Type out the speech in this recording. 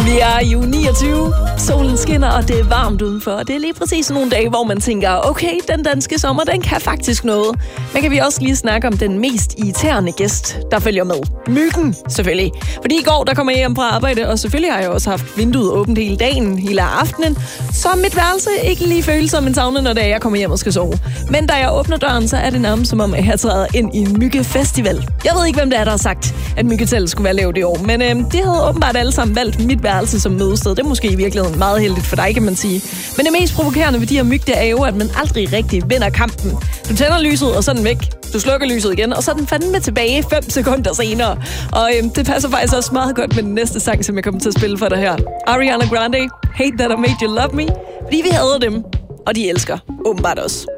Vi er jo 29, solen skinner, og det er varmt udenfor. Og det er lige præcis nogle dage, hvor man tænker, okay, den danske sommer, den kan faktisk noget. Men kan vi også lige snakke om den mest irriterende gæst, der følger med? Myggen, selvfølgelig. Fordi i går, der kom jeg hjem fra arbejde, og selvfølgelig har jeg også haft vinduet åbent hele dagen, hele aftenen. Så mit værelse ikke lige føles som en sauna, når jeg kommer hjem og skal sove. Men da jeg åbner døren, så er det nærmest som om, at jeg træder ind i en myggefestival. Jeg ved ikke, hvem det er, der har sagt, at myggetallet skulle være lavt i år. Men de havde åbenbart alle sammen valgt mit værelse som mødested. Det er måske i virkeligheden meget heldigt for dig, kan man sige. Men det mest provokerende ved de her myg, det er jo, at man aldrig rigtig vinder kampen. Du tænder lyset, og så er den væk. Du slukker lyset igen, og så er den fandme tilbage 5 sekunder senere. Og det passer faktisk også meget godt med den næste sang, som jeg kommer til at spille for dig her. Ariana Grande, Hate That I Made You Love Me. Fordi vi hader dem, og de elsker åbenbart os.